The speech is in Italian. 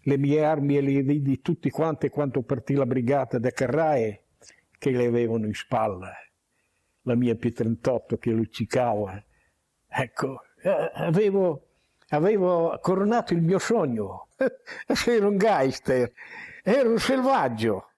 le mie armi e le vidi tutti quanti quando partì la brigata da Carrae che le avevano in spalla, la mia P38 che luccicava. Ecco, avevo coronato il mio sogno, ero un gangster, ero un selvaggio.